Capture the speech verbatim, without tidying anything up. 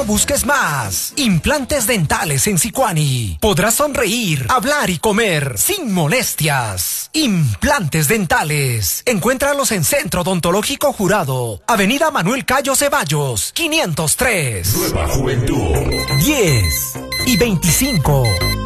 No busques más. Implantes dentales en Sicuani. Podrás sonreír, hablar y comer sin molestias. Implantes dentales. Encuéntralos en Centro Odontológico Jurado, Avenida Manuel Cayo Ceballos, quinientos tres. Nueva Juventud. diez y veinticinco.